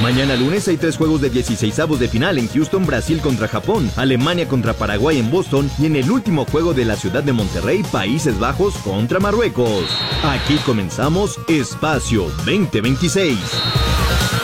Mañana lunes hay 3 juegos de 16avos de final en Houston, Brasil contra Japón, Alemania contra Paraguay en Boston y en el último juego de la ciudad de Monterrey, Países Bajos contra Marruecos. Aquí comenzamos Espacio 2026.